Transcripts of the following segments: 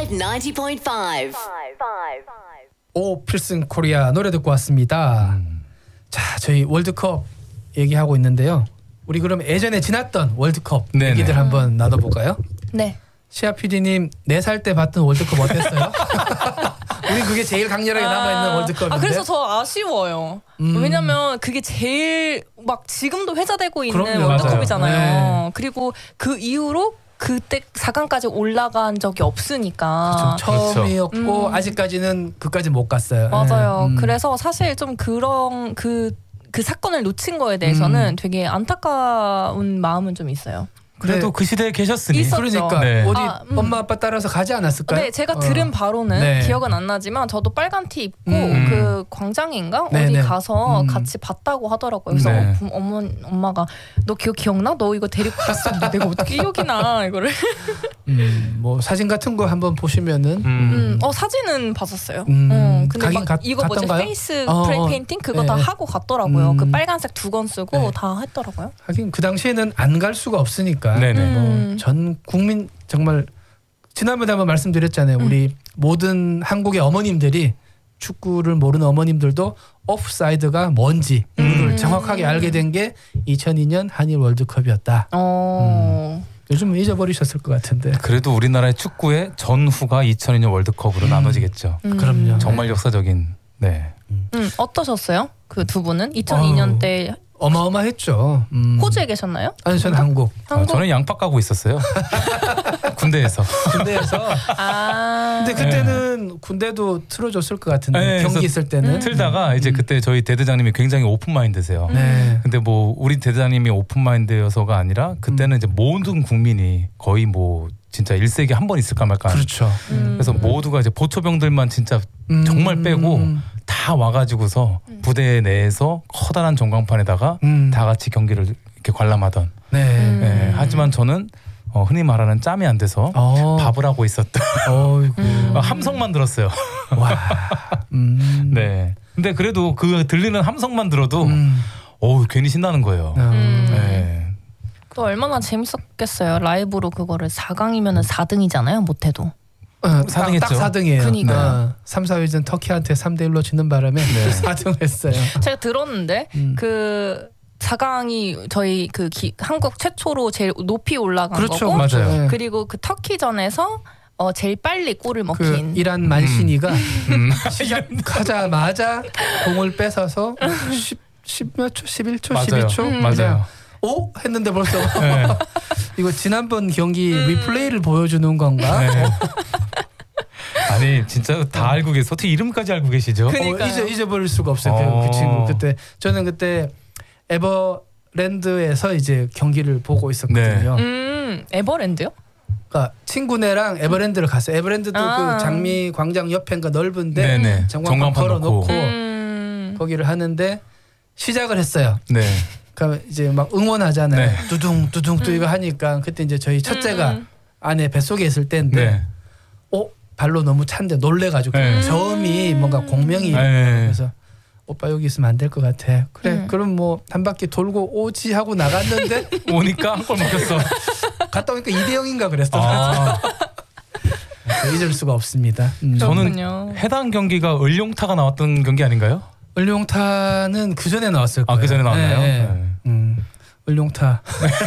Red 90.5. 오 필승 코리아 노래 듣고 왔습니다. 자, 저희 월드컵 얘기하고 있는데요. 우리 그럼 예전에 지났던 월드컵 네네. 얘기들 한번 나눠볼까요? 네. 시아 PD님 4살 때 봤던 월드컵 어땠어요? 우리 그게 제일 강렬하게 남아있는 월드컵인데. 그래서 더 아쉬워요. 왜냐면 그게 제일 막 지금도 회자되고 있는 그럼요. 월드컵이잖아요. 네. 그리고 그 이후로 그때 4강까지 올라간 적이 없으니까. 그렇죠. 처음이었고 아직까지는 그까지 못 갔어요. 맞아요. 네. 그래서 사실 좀 그런 그 사건을 놓친 거에 대해서는 되게 안타까운 마음은 좀 있어요. 그래도 네. 그 시대에 계셨으니. 있었죠. 그러니까 네. 어디 음. 엄마 아빠 따라서 가지 않았을까요? 네, 제가 들은 바로는 네. 기억은 안 나지만 저도 빨간 티 입고 그 광장인가 네, 어디 네. 가서 같이 봤다고 하더라고요. 그래서 네. 엄마가 너 기억나? 너 이거 데리고 갔었는데 내가 어떻게 기억이 나 이거를. 뭐 사진 같은 거 한번 보시면은 사진은 봤었어요. 근데 가긴 막 이거 뭐지 갔던가요? 페이스 프레임 페인팅 그거 네. 다 하고 갔더라고요. 그 빨간색 2권 쓰고 네. 다 했더라고요. 하긴 그 당시에는 안 갈 수가 없으니까. 네네. 뭐 전 국민 정말 지난번에 한번 말씀드렸잖아요. 우리 모든 한국의 어머님들이 축구를 모르는 어머님들도 오프사이드가 뭔지 를 정확하게 알게 된 게 2002년 한일 월드컵이었다. 요즘은 잊어버리셨을 것 같은데. 그래도 우리나라의 축구의 전후가 2002년 월드컵으로 나눠지겠죠. 그럼요. 정말 역사적인. 네. 어떠셨어요? 그 두 분은 2002년 때 어마어마했죠. 호주에 계셨나요? 아니 저는 한국. 저는 양파 까고 있었어요. 군대에서. 군대에서. 근데 그때는 군대도 틀어줬을 것 같은데 네, 경기 그래서 있을 때는. 틀다가 이제 그때 저희 대대장님이 굉장히 오픈 마인드세요. 네. 근데 뭐 우리 대대장님이 오픈 마인드여서가 아니라 그때는 이제 모든 국민이 거의 뭐 진짜 1세기에 한 번 있을까 말까. 그렇죠. 그래서 모두가 이제 보초병들만 진짜 정말 빼고 다 와가지고서 부대 내에서 커다란 전광판에다가 다 같이 경기를 이렇게 관람하던. 네. 네, 하지만 저는 흔히 말하는 짬이 안 돼서 밥을 하고 있었던. 함성만 들었어요. 와. 네. 근데 그래도 그 들리는 함성만 들어도 괜히 신나는 거예요. 네. 또 얼마나 재밌었겠어요. 라이브로 그거를 4강이면은 4등이잖아요. 못해도. 4등 딱 했죠. 4등이에요. 그러니까. 3, 4위전 터키한테 3대1로 지는 바람에 4등 했어요. 제가 들었는데 그 4강이 저희 그 한국 최초로 제일 높이 올라간 그렇죠. 거고 맞아요. 네. 그리고 그 터키전에서 제일 빨리 골을 그 먹힌 이란 만신이가 시작하자마자 공을 뺏어서 10몇 초, 11초, 맞아요. 12초 맞아요. 오? 했는데 벌써 네. 이거 지난번 경기 리플레이를 보여주는 건가? 네. 아니 진짜 다 알고 계세요. 어떻게 이름까지 알고 계시죠? 그러니까요. 잊어버릴 수가 없어요. 그 친구 저는 그때 에버랜드에서 이제 경기를 보고 있었거든요. 에버랜드요? 그러니까 친구네랑 에버랜드를 갔어요. 에버랜드도 그 장미 광장 옆인가 넓은데 네네. 전광판 걸어놓고 거기를 하는데 시작을 했어요. 네. 그러니까 이제 막 응원하잖아요. 네. 두둥 이거 하니까 그때 이제 저희 첫째가 안에 뱃속에 있을 때인데 네. 발로 너무 찬데 놀래가지고 네. 저음이 뭔가 공명이 네. 그래서 오빠 여기 있으면 안 될 것 같아. 그래 그럼 뭐 한 바퀴 돌고 오지 하고 나갔는데 오니까 한 골 먹혔어. 갔다 오니까 2대0인가 그랬어. 잊을 수가 없습니다. 저는 해당 경기가 을룡타가 나왔던 경기 아닌가요? 을룡타는 그 전에 나왔을 거예요. 그 전에 나왔나요? 네. 을룡타.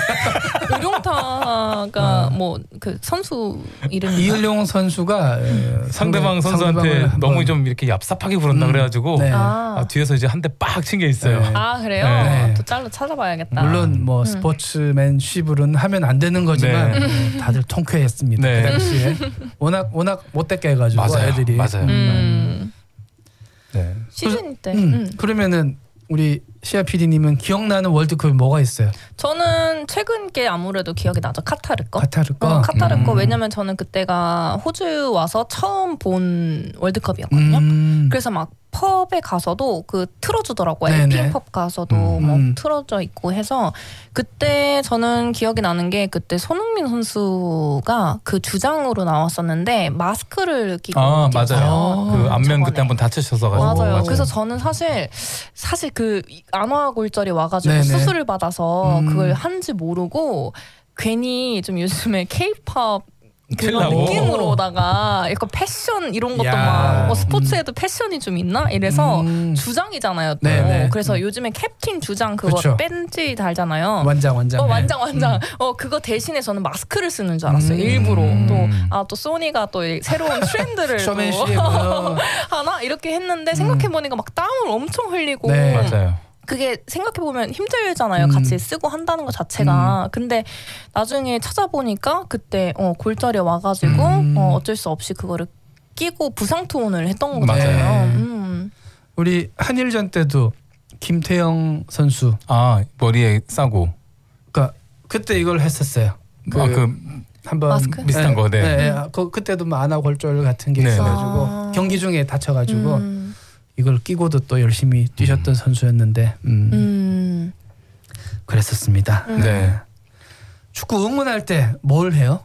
을룡타가 뭐 그 선수 이름이 이을용 선수가 상대방 선수한테 너무 좀 이렇게 얍삽하게 부른다 그래가지고 네. 뒤에서 이제 한 대 빡 친 게 있어요. 네. 그래요? 네. 또 짤로 찾아봐야겠다. 물론 뭐 스포츠맨십으로는 하면 안 되는 거지만 다들 통쾌했습니다. 네. 그 당시에 워낙 못됐게 해가지고 맞아요. 애들이. 맞아요. 네. 시즌 때. 그러면은 우리 시아 PD님은 기억나는 월드컵이 뭐가 있어요? 저는 최근 게 아무래도 기억이 나죠. 카타르 거. 카타르 거. 카타르 거. 왜냐면 저는 그때가 호주 와서 처음 본 월드컵이었거든요. 그래서 막 펍에 가서도 그 틀어주더라고요. 네네. 핑펍 가서도 뭐 틀어져 있고 해서 그때 저는 기억이 나는 게 그때 손흥민 선수가 그 주장으로 나왔었는데 마스크를 끼고 맞아요. 뛰었어요. 그 안면 저번에. 그때 한번 다치셔서가지고. 맞아요. 그래서 저는 사실 그 안화골절이 와가지고 네네. 수술을 받아서 그걸 한지 모르고 괜히 좀 요즘에 K-pop 그런 느낌으로다가 약간 패션 이런 것도 막 스포츠에도 패션이 좀 있나 이래서 주장이잖아요. 또. 그래서 요즘에 캡틴 주장 그거 그쵸. 밴지 달잖아요. 완장. 완장. 그거 대신에 저는 마스크를 쓰는 줄 알았어요. 일부러 또 소니가 또 새로운 트렌드를 쇼맨십 하나 이렇게 했는데 생각해 보니까 막 땀을 엄청 흘리고. 네. 맞아요. 그게 생각해보면 힘들잖아요. 같이 쓰고 한다는 것 자체가. 근데 나중에 찾아보니까 그때 골절이 와가지고 어쩔 수 없이 그거를 끼고 부상투혼을 했던 거잖아요. 우리 한일전 때도 김태형 선수 머리에 싸고 그러니까 그때 이걸 했었어요. 한번 마스크? 비슷한 거. 그때도 뭐 안아골절 같은 게 있어가지고 경기 중에 다쳐가지고 이걸 끼고도 또 열심히 뛰셨던 선수였는데 그랬었습니다. 네. 축구 응원할 때 뭘 해요?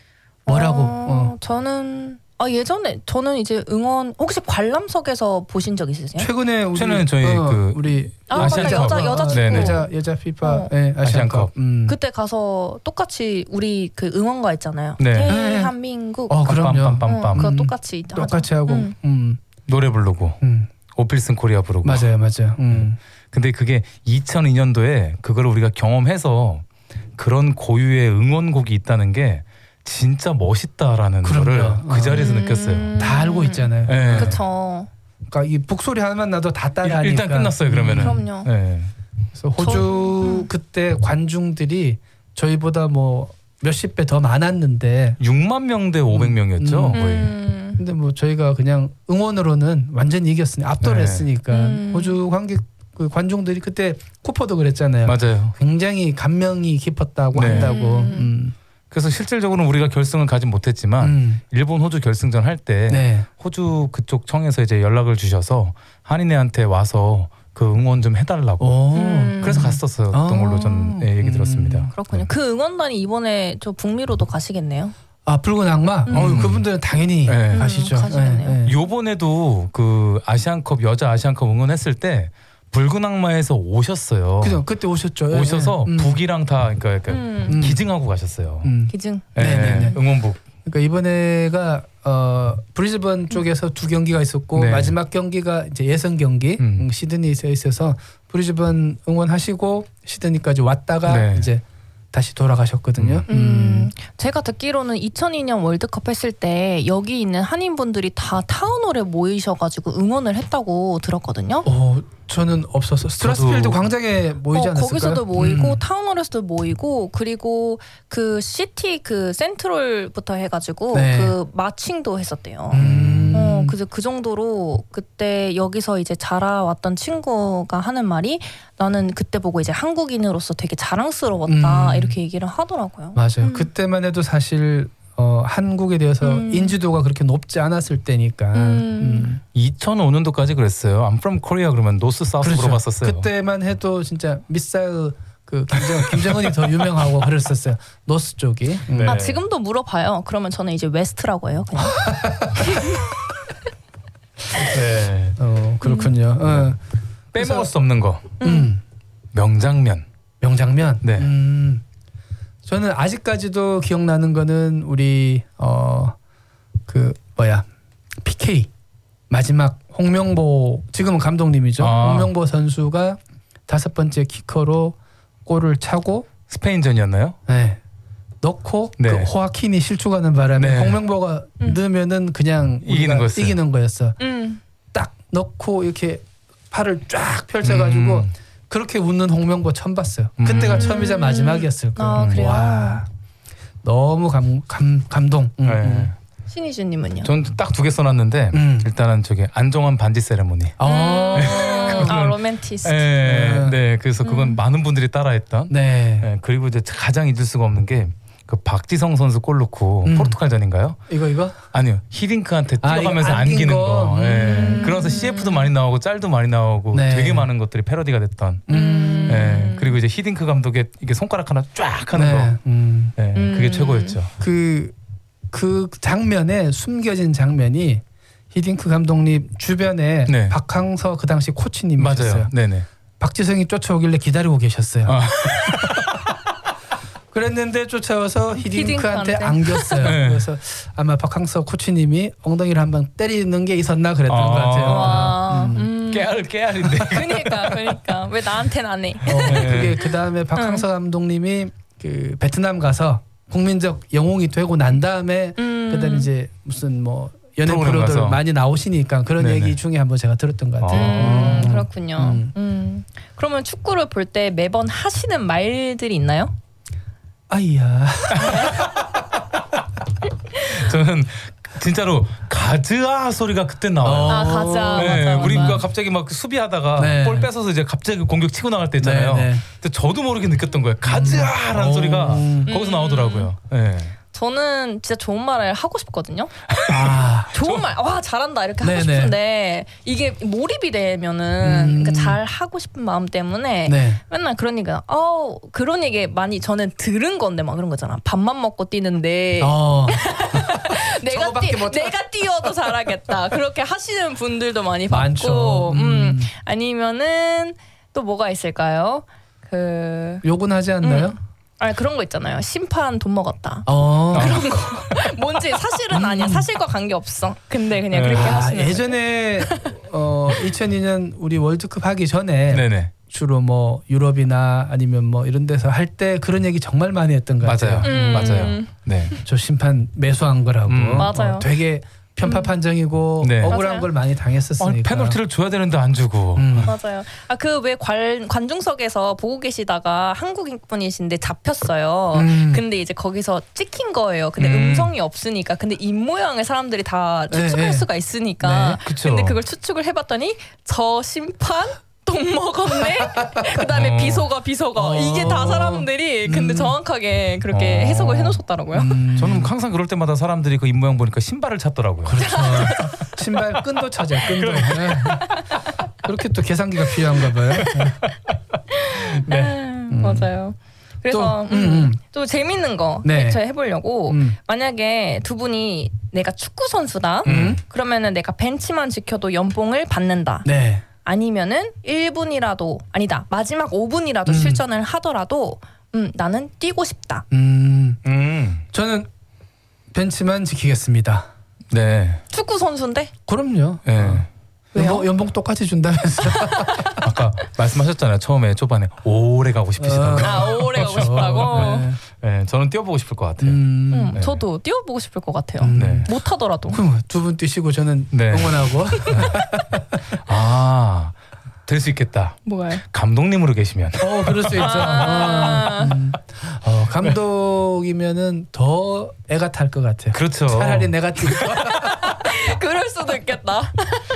뭐라고? 저는 예전에 저는 이제 응원 혹시 관람석에서 보신 적 있으세요? 최근에 저희 우리 아시안컵 여자 축구 여자 피파 아시안컵 그때 가서 똑같이 우리 그 응원가 있잖아요. 네. 대한민국. 그럼요. 그거 똑같이 하고 노래 부르고 오필슨 코리아 부르고. 맞아요. 근데 그게 2002년도에 그걸 우리가 경험해서 그런 고유의 응원곡이 있다는 게 진짜 멋있다라는 거를 그 자리에서 느꼈어요. 다 알고 있잖아요. 네. 그렇죠. 그러니까 이 북소리 하나만 나도 다 따라하니까. 일단 끝났어요. 그러면은. 그럼요. 네. 그래서 호주 그때 관중들이 저희보다 뭐 몇십 배 더 많았는데 6만 명대 500명이었죠. 거의. 근데 뭐 저희가 그냥 응원으로는 완전히 이겼으니 압도를 했으니까 호주 그 관중들이 그때 쿠퍼도 그랬잖아요. 맞아요. 굉장히 감명이 깊었다고 한다고. 그래서 실질적으로는 우리가 결승을 가진 못했지만 일본 호주 결승전 할 때 호주 그쪽 청에서 이제 연락을 주셔서 한인회한테 와서 그 응원 좀 해달라고. 그래서 갔었던 걸로 전 얘기 들었습니다. 그렇군요. 그 응원단이 이번에 저 북미로도 가시겠네요. 붉은 악마? 그분들은 당연히 가시죠. 요번에도 그 아시안컵 여자 아시안컵 응원했을 때 붉은 악마에서 오셨어요. 그때 오셨죠. 오셔서 북이랑 다 그러니까 기증하고 가셨어요. 기증. 네. 응원북. 그러니까 이번에가 브리즈번 쪽에서 2경기가 있었고 마지막 경기가 이제 예선 경기 시드니에서 있어서 브리즈번 응원하시고 시드니까지 왔다가 이제 다시 돌아가셨거든요. 제가 듣기로는 2002년 월드컵 했을 때 여기 있는 한인분들이 다 타운홀에 모이셔가지고 응원을 했다고 들었거든요. 저는 없어서 스트라스필드 광장에 모이지 않았을까요? 거기서도 모이고 타운홀에서도 모이고 그리고 그 시티 그 센트럴부터 해가지고 그 마칭도 했었대요. 그래서 그 정도로 그때 여기서 이제 자라왔던 친구가 하는 말이 나는 그때 보고 이제 한국인으로서 되게 자랑스러웠다 이렇게 얘기를 하더라고요. 맞아요. 그때만 해도 사실 한국에 대해서 인지도가 그렇게 높지 않았을 때니까 2005년도까지 그랬어요. I'm from Korea 그러면 노스 사우스 물어봤었어요. 그때만 해도 진짜 미사일 그 김정은이 더 유명하고 그랬었어요. 노스 쪽이. 지금도 물어봐요. 그러면 저는 이제 웨스트라고 해요. 그냥. 그렇군요. 빼먹을 수 없는 거. 명장면. 네. 저는 아직까지도 기억나는 거는 우리 PK 마지막 홍명보 지금은 감독님이죠. 홍명보 선수가 5번째 키커로 골을 차고 스페인전이었나요? 네. 넣고 그 호아킨이 실축하는 바람에 홍명보가 넣으면은 그냥 이기는 거였어. 딱 넣고 이렇게 팔을 쫙 펼쳐가지고 그렇게 웃는 홍명보 처음 봤어요. 그때가 처음이자 마지막이었을 거예요. 그래요? 와, 너무 감동. 신희준님은요? 전 딱 2개 써놨는데 일단은 저기 안정환 반지 세레모니. 로맨티스트. 네, 그래서 그건 많은 분들이 따라했던. 그리고 이제 가장 잊을 수가 없는 게 그 박지성 선수 골 넣고 포르투갈전인가요? 이거? 아니요, 히딩크한테 뛰어가면서 안기는 거. 그래서 CF도 많이 나오고 짤도 많이 나오고 되게 많은 것들이 패러디가 됐던. 그리고 이제 히딩크 감독의 이게 손가락 하나 쫙 하는 거. 그게 최고였죠. 그 장면에 숨겨진 장면이 히딩크 감독님 주변에 박항서 그 당시 코치님이셨어요. 맞아요. 박지성이 쫓아오길래 기다리고 계셨어요. 그랬는데 쫓아와서 히딩크한테 히딩크한테. 안겼어요. 네. 그래서 아마 박항서 코치님이 엉덩이를 한번 때리는 게 있었나 그랬던 것 같아요. 와, 깨알인데. 그러니까 왜 나한테는 안 해? 그게 그 다음에 박항서 감독님이 그 베트남 가서 국민적 영웅이 되고 난 다음에 그다음에 이제 무슨 뭐 연예 프로들 많이 나오시니까 그런 네네. 얘기 중에 한번 제가 들었던 것 같아요. 그렇군요. 그러면 축구를 볼 때 매번 하시는 말들이 있나요? 아이야. 저는 진짜로 가즈아 소리가 그때 나와요. 가자. 네, 맞아. 우리가 갑자기 막 수비하다가 네. 볼 뺏어서 이제 갑자기 공격 치고 나갈 때 있잖아요. 네, 네. 근데 저도 모르게 느꼈던 거예요. 가즈아라는 소리가 거기서 나오더라고요. 네. 저는 진짜 좋은 말을 하고 싶거든요. 좋은 말, 와 잘한다 이렇게 하고 네네. 싶은데 이게 몰입이 되면은 그러니까 잘 하고 싶은 마음 때문에 네. 맨날 그런 얘기가 그런 얘기 많이 저는 들은 건데 막 그런 거잖아. 밥만 먹고 뛰는데 내가 뛰어도 잘하겠다. 그렇게 하시는 분들도 많이 봤고, 아니면은 또 뭐가 있을까요? 욕은 하지 않나요? 그런 거 있잖아요. 심판 돈 먹었다. 그런 거 뭔지 사실은 아니야. 사실과 관계 없어. 근데 그냥 그렇게 하시는. 예전에 2002년 우리 월드컵 하기 전에 네네. 주로 뭐 유럽이나 아니면 뭐 이런 데서 할 때 그런 얘기 정말 많이 했던 것 같아요. 맞아요. 네. 저 심판 매수한 거라고. 맞아요. 되게 편파 판정이고 네. 억울한 맞아요. 걸 많이 당했었으니까. 페널티를 줘야 되는데 안 주고. 맞아요. 그 왜 관중석에서 보고 계시다가 한국인 분이신데 잡혔어요. 근데 이제 거기서 찍힌 거예요. 근데 음성이 없으니까. 근데 입 모양을 사람들이 다 추측할 수가 있으니까. 그쵸. 근데 그걸 추측을 해봤더니 저 심판 돈 먹었네. 그다음에 비속어 이게 다 사람들이 근데 정확하게 그렇게 해석을 해놓으셨더라고요. 저는 항상 그럴 때마다 사람들이 그 입모양 보니까 신발을 찾더라고요. 그렇죠. 신발 끈도 찾아요. 끈도. 네. 그렇게 또 계산기가 필요한가 봐요. 네. 맞아요. 그래서 또 재밌는 거 제가 해보려고 만약에 두 분이 내가 축구 선수다 그러면은 내가 벤치만 지켜도 연봉을 받는다. 네. 아니면은 1분이라도 아니다 마지막 5분이라도 실전을 하더라도 나는 뛰고 싶다. 저는 벤치만 지키겠습니다. 네. 축구 선수인데? 그럼요. 네. 연봉 똑같이 준다면서. 아까 말씀하셨잖아요. 처음에 초반에 오래 가고 싶으시다고. 오래 가고 싶다고. 네, 저는 뛰어보고 싶을 것 같아요. 네. 저도 뛰어보고 싶을 것 같아요. 네. 못하더라도. 그럼 두 분 뛰시고 저는 응원하고. 될 수 있겠다. 뭐가요? 감독님으로 계시면. 그럴 수 있죠. 감독이면은 더 애가 탈 것 같아요. 그렇죠. 차라리 내가 뛰고. 그럴 수도 있겠다.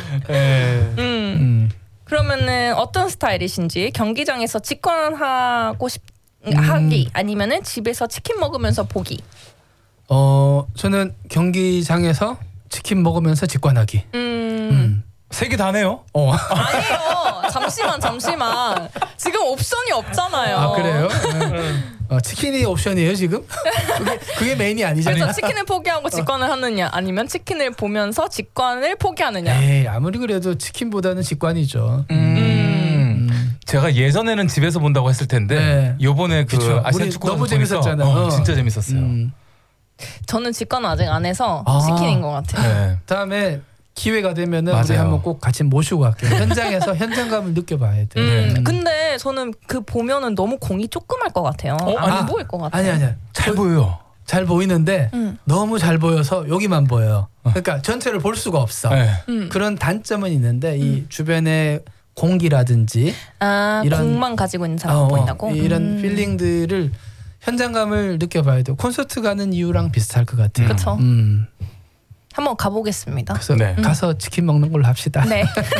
네. 그러면은 어떤 스타일이신지 경기장에서 직관하고 하기 아니면은 집에서 치킨 먹으면서 보기. 저는 경기장에서 치킨 먹으면서 직관하기. 세 개 다네요. 아니에요. 잠시만. 지금 옵션이 없잖아요. 그래요? 치킨이 옵션이에요 지금? 그게 메인이 아니잖아요. 그래서 치킨을 포기하고 직관을 하느냐 아니면 치킨을 보면서 직관을 포기하느냐. 에이, 아무리 그래도 치킨보다는 직관이죠. 제가 예전에는 집에서 본다고 했을 텐데 요번에 그 아시안 축구가 너무 재밌었잖아요. 진짜 재밌었어요. 저는 직관은 아직 안 해서 치킨인 것 같아요. 네. 다음에 기회가 되면은 우리 한번 꼭 같이 모시고 갈게요. 현장에서 현장감을 느껴봐야 돼. 근데 저는 그 보면은 너무 공이 조그말 것 같아요. 안 보일 것 같아요. 아니야. 잘 보여요. 잘 보이는데 너무 잘 보여서 여기만 보여요. 그러니까 전체를 볼 수가 없어. 그런 단점은 있는데 이 주변에 공기라든지 이런 공만 가지고 있는 사람 보인다고? 이런 필링들을 현장감을 느껴봐야 돼요. 콘서트 가는 이유랑 비슷할 것 같아요. 그렇죠. 한번 가보겠습니다. 그래서 가서 치킨 먹는 걸로 합시다. 네.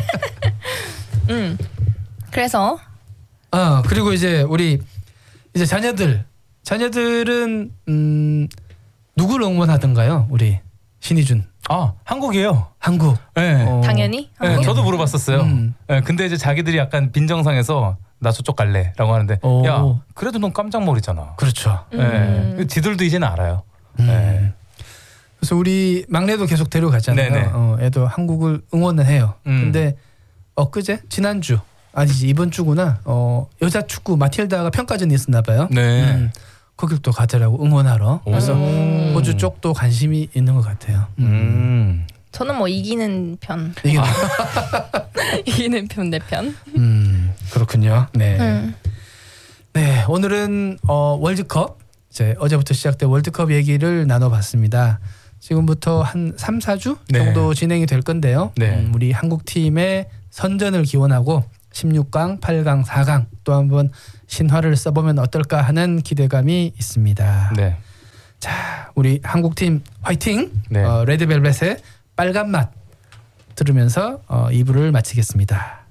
그래서 그리고 이제 우리 이제 자녀들은 누구를 응원하던가요? 우리 신희준. 한국이에요. 한국. 네. 당연히. 네, 저도 물어봤었어요. 네, 근데 이제 자기들이 약간 빈정상해서 나 저쪽 갈래라고 하는데 야 그래도 넌 깜짝머리잖아. 그렇죠. 네. 지들도 이제는 알아요. 네. 그래서 우리 막내도 계속 데려가잖아요. 애도 한국을 응원을 해요. 근데 엊그제 지난주 아니지 이번 주구나. 여자 축구 마틸다가 평가전이 있었나 봐요. 네. 거길 또 가더라고 응원하러. 그래서 호주 쪽도 관심이 있는 것 같아요. 저는 뭐 이기는 편. 이기는 편 내 편. 그렇군요. 네. 네, 오늘은 월드컵 이제 어제부터 시작된 월드컵 얘기를 나눠봤습니다. 지금부터 한 3, 4주 정도 진행이 될 건데요. 우리 한국 팀의 선전을 기원하고 16강, 8강, 4강 또 한번 신화를 써보면 어떨까 하는 기대감이 있습니다. 네. 자, 우리 한국팀 화이팅! 레드벨벳의 빨간 맛 들으면서 2부를 마치겠습니다.